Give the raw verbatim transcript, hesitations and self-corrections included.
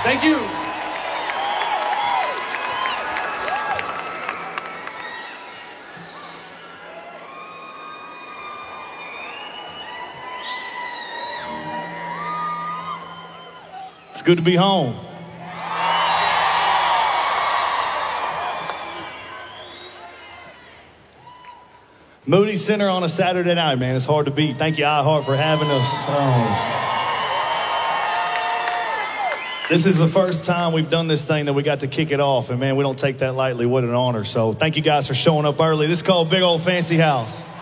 Thank you. It's good to be home. Moody Center on a Saturday night, man. It's hard to beat. Thank you, iHeart, for having us. Um, this is the first time we've done this thing that we got to kick it off. And, man, we don't take that lightly. What an honor. So thank you guys for showing up early. This is called Big Old Fancy House.